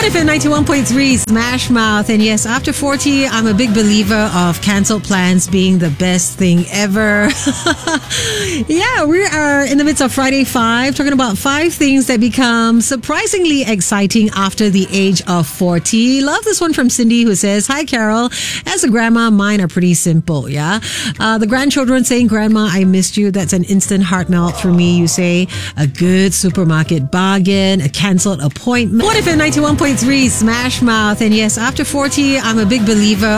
What if in 91.3 Smash Mouth? And yes, after 40, I'm a big believer of cancelled plans being the best thing ever. Yeah, we are in the midst of Friday 5, talking about 5 things that become surprisingly exciting after the age of 40. Love this one from Cindy, who says, "Hi, Carol. As a grandma, mine are pretty simple, yeah? The grandchildren saying, 'Grandma, I missed you.' That's an instant heart melt for me, you say. A good supermarket bargain, a cancelled appointment. What if in 91.3 Smash Mouth? And yes, after 40, I'm a big believer